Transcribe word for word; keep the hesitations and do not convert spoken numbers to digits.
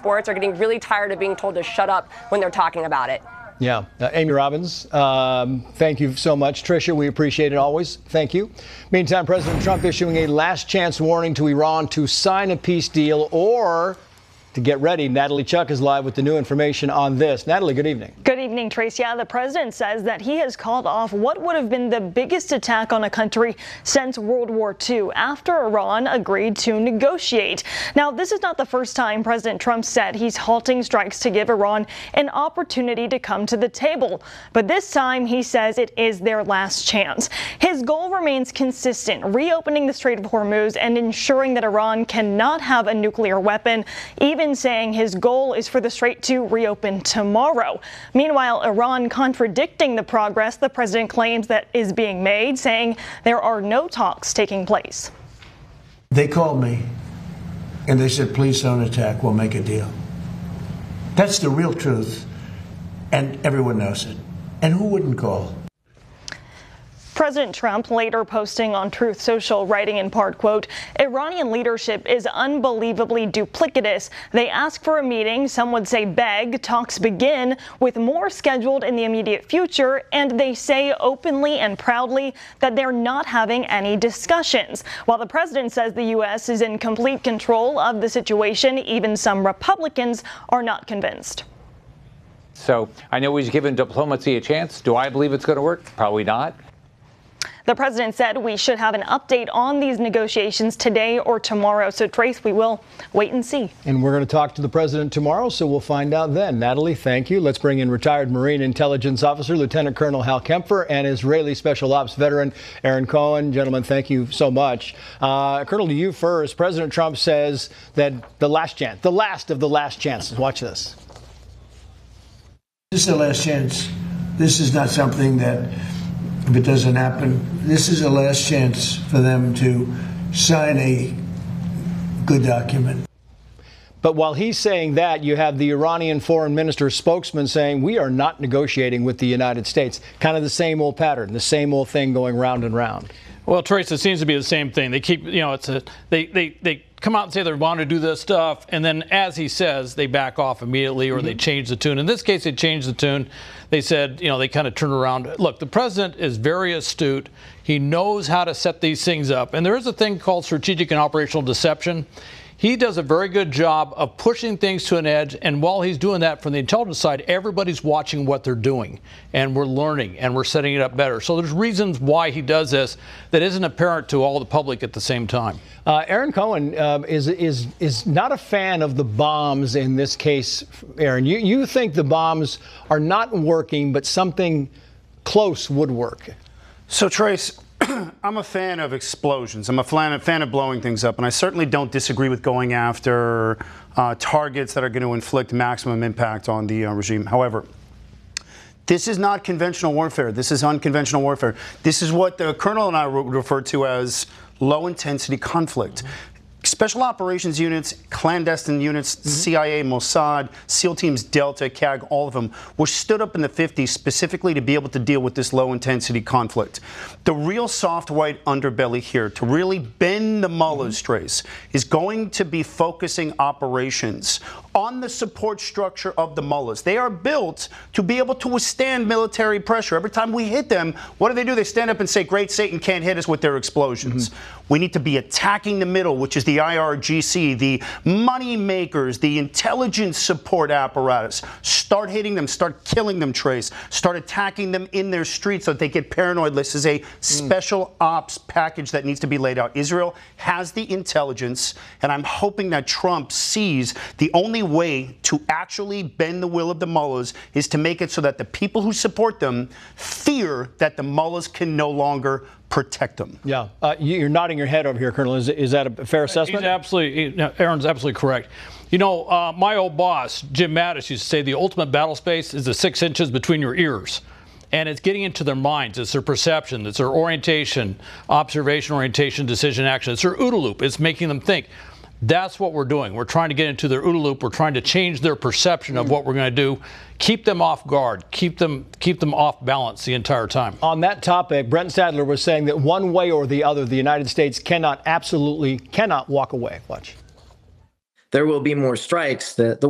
sports are getting really tired of being told to shut up when they're talking about it. Yeah. Uh, Amy Robbins, um, thank you so much. Tricia, we appreciate it always. Thank you. Meantime, President Trump issuing a last chance warning to Iran to sign a peace deal or to get ready. Natalie Chuck is live with the new information on this. Natalie, good evening. Good evening, Trace. Yeah, the president says that he has called off what would have been the biggest attack on a country since World War Two after Iran agreed to negotiate. Now, this is not the first time President Trump said he's halting strikes to give Iran an opportunity to come to the table. But this time he says it is their last chance. His goal remains consistent, reopening the Strait of Hormuz and ensuring that Iran cannot have a nuclear weapon, even saying his goal is for the strait to reopen tomorrow. Meanwhile, Iran contradicting the progress the president claims that is being made, saying there are no talks taking place. They called me and they said, please don't attack, we'll make a deal. That's the real truth, and everyone knows it. And who wouldn't call? President Trump later posting on Truth Social, writing in part, quote, Iranian leadership is unbelievably duplicitous. They ask for a meeting, some would say beg, talks begin, with more scheduled in the immediate future, and they say openly and proudly that they're not having any discussions. While the president says the U S is in complete control of the situation, even some Republicans are not convinced. So I know he's given diplomacy a chance. Do I believe it's going to work? Probably not. The president said we should have an update on these negotiations today or tomorrow. So, Trace, we will wait and see. And we're going to talk to the president tomorrow, so we'll find out then. Natalie, thank you. Let's bring in retired Marine Intelligence Officer Lieutenant Colonel Hal Kempfer and Israeli Special Ops veteran Aaron Cohen. Gentlemen, thank you so much. Uh, Colonel, to you first. President Trump says that the last chance, the last of the last chances. Watch this. This is the last chance. This is not something that, if it doesn't happen, this is a last chance for them to sign a good document. But while he's saying that, you have the Iranian foreign minister's spokesman saying we are not negotiating with the United States. Kind of the same old pattern, the same old thing going round and round. Well, Trace, it seems to be the same thing. They keep, you know, it's a they they they come out and say they want to do this stuff, and then as he says, they back off immediately or mm-hmm. they change the tune. In this case, they changed the tune. They said, you know, they kind of turn around. Look, the president is very astute. He knows how to set these things up. And there is a thing called strategic and operational deception. He does a very good job of pushing things to an edge. And while he's doing that from the intelligence side, everybody's watching what they're doing. And we're learning and we're setting it up better. So there's reasons why he does this that isn't apparent to all the public at the same time. Uh, Aaron Cohen uh, is is is not a fan of the bombs in this case. Aaron, you, you think the bombs are not working, but something close would work. So, Trace, I'm a fan of explosions. I'm a fan, a fan of blowing things up, and I certainly don't disagree with going after uh, targets that are going to inflict maximum impact on the uh, regime. However, this is not conventional warfare. This is unconventional warfare. This is what the Colonel and I refer to as low-intensity conflict. Special operations units, clandestine units, mm-hmm. C I A, Mossad, SEAL Teams, Delta, C A G, all of them were stood up in the fifties specifically to be able to deal with this low-intensity conflict. The real soft white underbelly here, to really bend the mullahs, mm-hmm. Trace, is going to be focusing operations on the support structure of the mullahs. They are built to be able to withstand military pressure. Every time we hit them, what do they do? They stand up and say, great Satan can't hit us with their explosions. Mm-hmm. We need to be attacking the middle, which is the I R G C, the money makers, the intelligence support apparatus. Start hitting them, start killing them, Trace. Start attacking them in their streets so that they get paranoid. This is a mm. special ops package that needs to be laid out. Israel has the intelligence, and I'm hoping that Trump sees the only way to actually bend the will of the mullahs is to make it so that the people who support them fear that the mullahs can no longer protect them. Yeah. Uh, you're nodding your head over here, Colonel. Is, is that a fair assessment? He's absolutely, he, Aaron's absolutely correct. You know, uh, my old boss, Jim Mattis, used to say the ultimate battle space is the six inches between your ears. And it's getting into their minds. It's their perception. It's their orientation, observation, orientation, decision, action. It's their OODA loop. It's making them think. That's what we're doing. We're trying to get into their OODA loop. We're trying to change their perception of what we're going to do, keep them off guard, keep them keep them off balance the entire time. On that topic, Brent Sadler was saying that one way or the other, the United States cannot, absolutely cannot walk away. Watch. There will be more strikes. The, the